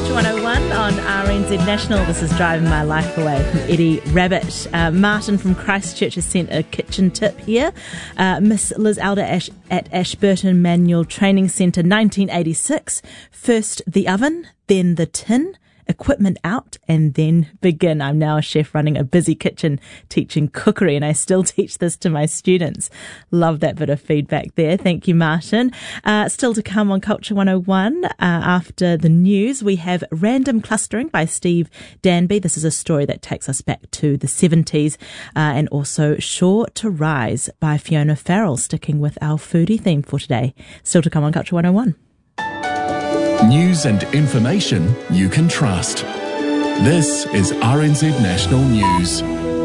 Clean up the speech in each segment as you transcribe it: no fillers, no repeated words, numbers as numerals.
Culture 101 on RNZ National. This is Driving My Life Away from Eddie Rabbit. Martin from Christchurch has sent a kitchen tip here. Miss Liz Elder at Ashburton Manual Training Centre, 1986. First the oven, then the tin. Equipment out and then begin. I'm now a chef running a busy kitchen teaching cookery, and I still teach this to my students. Love that bit of feedback there. Thank you, Martin. Still to come on Culture 101 after the news, we have Random Clustering by Steve Danby. This is a story that takes us back to the 70s, and also Sure to Rise by Fiona Farrell, sticking with our foodie theme for today. Still to come on Culture 101. News and information you can trust. This is RNZ National News.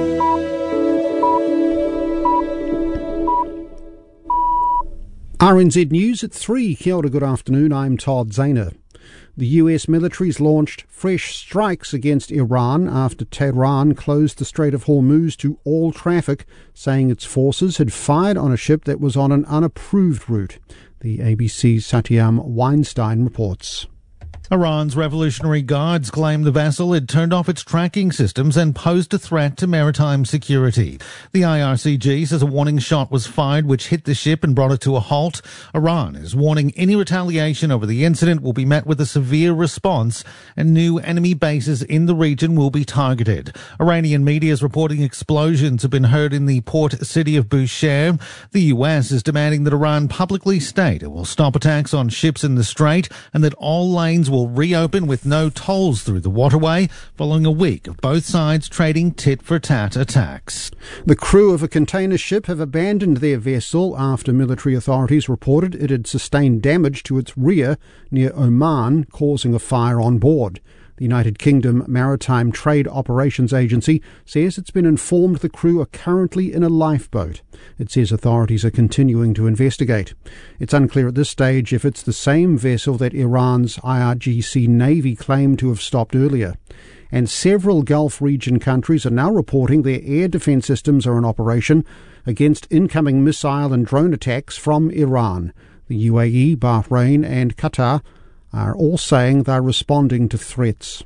RNZ News at 3. Kia ora, good afternoon. I'm Todd Zahner. The US military's launched fresh strikes against Iran after Tehran closed the Strait of Hormuz to all traffic, saying its forces had fired on a ship that was on an unapproved route. The ABC's Satyam Weinstein reports. Iran's Revolutionary Guards claim the vessel had turned off its tracking systems and posed a threat to maritime security. The IRCG says a warning shot was fired which hit the ship and brought it to a halt. Iran is warning any retaliation over the incident will be met with a severe response and new enemy bases in the region will be targeted. Iranian media is reporting explosions have been heard in the port city of Bushehr. The US is demanding that Iran publicly state it will stop attacks on ships in the strait and that all lanes will reopen with no tolls through the waterway following a week of both sides trading tit-for-tat attacks. The crew of a container ship have abandoned their vessel after military authorities reported it had sustained damage to its rear near Oman, causing a fire on board. The United Kingdom Maritime Trade Operations Agency says it's been informed the crew are currently in a lifeboat. It says authorities are continuing to investigate. It's unclear at this stage if it's the same vessel that Iran's IRGC Navy claimed to have stopped earlier. And several Gulf region countries are now reporting their air defence systems are in operation against incoming missile and drone attacks from Iran. The UAE, Bahrain and Qatar are all saying they're responding to threats.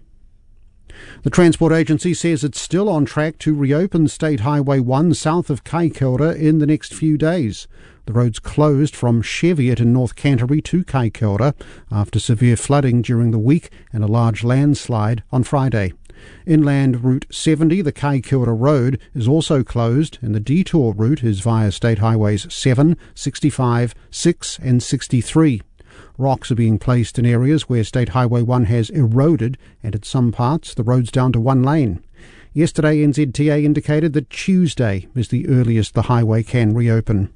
The Transport Agency says it's still on track to reopen State Highway 1 south of Kaikoura in the next few days. The road's closed from Cheviot in North Canterbury to Kaikoura after severe flooding during the week and a large landslide on Friday. Inland Route 70, the Kaikoura Road, is also closed, and the detour route is via State Highways 7, 65, 6 and 63. Rocks are being placed in areas where State Highway 1 has eroded, and at some parts the road's down to one lane. Yesterday, NZTA indicated that Tuesday is the earliest the highway can reopen.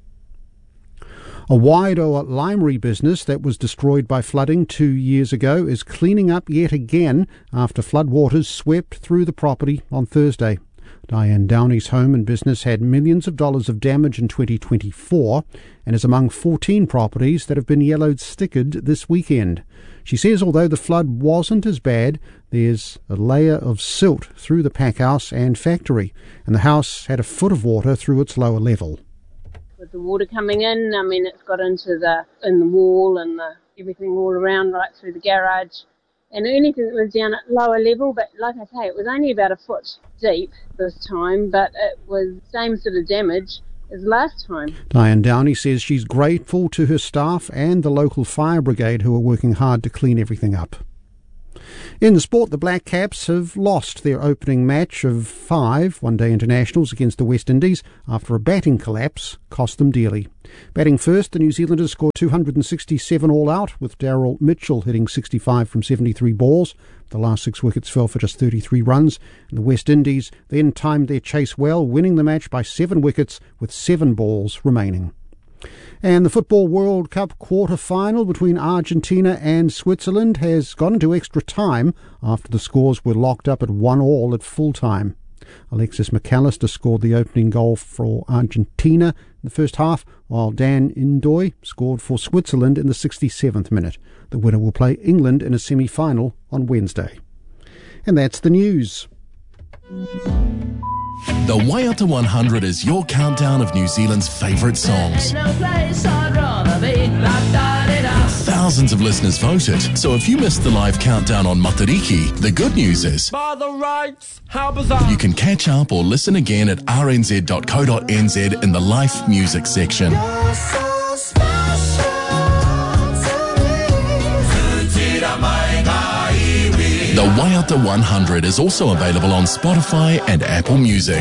A Wairoa limery business that was destroyed by flooding 2 years ago is cleaning up yet again after floodwaters swept through the property on Thursday. Diane Downey's home and business had millions of dollars of damage in 2024 and is among 14 properties that have been yellowed stickered this weekend. She says although the flood wasn't as bad, there's a layer of silt through the pack house and factory, and the house had a foot of water through its lower level. With the water coming in, it's got into the wall and everything all around, right through the garage. And anything that was down at lower level, but like I say, it was only about a foot deep this time, but it was the same sort of damage as last time. Diane Downey says she's grateful to her staff and the local fire brigade who are working hard to clean everything up. In the sport, the Black Caps have lost their opening match of 5 one-day internationals against the West Indies after a batting collapse cost them dearly. Batting first, the New Zealanders scored 267 all out, with Daryl Mitchell hitting 65 from 73 balls. The last 6 wickets fell for just 33 runs, and the West Indies then timed their chase well, winning the match by 7 wickets with 7 balls remaining. And the Football World Cup quarter-final between Argentina and Switzerland has gone into extra time after the scores were locked up at 1-1 at full-time. Alexis McAllister scored the opening goal for Argentina in the first half, while Dan Indoy scored for Switzerland in the 67th minute. The winner will play England in a semi-final on Wednesday. And that's the news. The Waiata 100 is your countdown of New Zealand's favourite songs. thousands of listeners voted, so if you missed the live countdown on Matariki, the good news is By the rights, how bizarre. you can catch up or listen again at rnz.co.nz in the Life Music section. The Waiata 100 is also available on Spotify and Apple Music.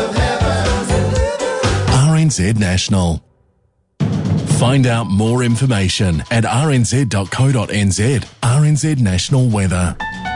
RNZ National. Find out more information at rnz.co.nz. RNZ National Weather.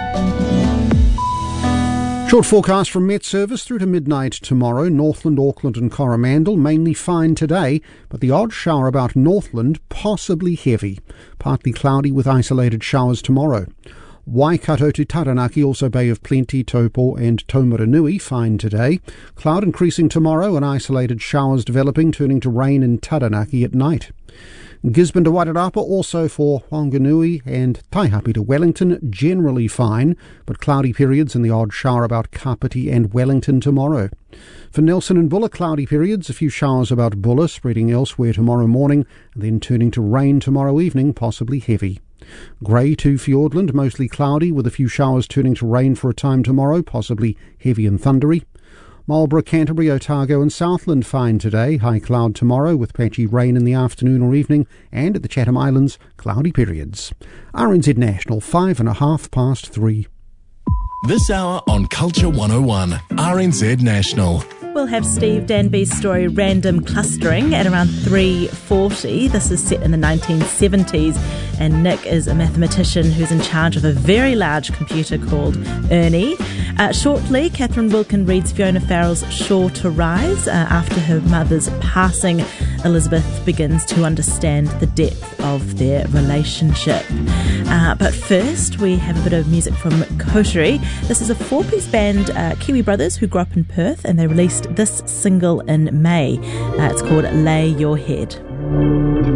Short forecast from Met Service through to midnight tomorrow. Northland, Auckland and Coromandel mainly fine today, but the odd shower about Northland possibly heavy. Partly cloudy with isolated showers tomorrow. Waikato to Taranaki, also Bay of Plenty, Taupo and Taumaranui, fine today. Cloud increasing tomorrow and isolated showers developing, turning to rain in Taranaki at night. Gisborne to Wairarapa, also for Whanganui and Taihape to Wellington, generally fine, but cloudy periods and the odd shower about Kapiti and Wellington tomorrow. For Nelson and Bulla, cloudy periods, a few showers about Bulla, spreading elsewhere tomorrow morning, and then turning to rain tomorrow evening, possibly heavy. Grey to Fiordland, mostly cloudy, with a few showers turning to rain for a time tomorrow, possibly heavy and thundery. Marlborough, Canterbury, Otago and Southland fine today, high cloud tomorrow with patchy rain in the afternoon or evening, and at the Chatham Islands, cloudy periods. RNZ National, 3:05. This hour on Culture 101, RNZ National. We'll have Steve Danby's story Random Clustering at around 3:40. This is set in the 1970s, and Nick is a mathematician who's in charge of a very large computer called Ernie. Shortly, Catherine Wilkin reads Fiona Farrell's Sure to Rise. After her mother's passing, Elizabeth begins to understand the depth of their relationship. But first, we have a bit of music from Coterie. This is a four-piece band, Kiwi Brothers, who grew up in Perth, and they released this single in May. It's called Lay Your Head.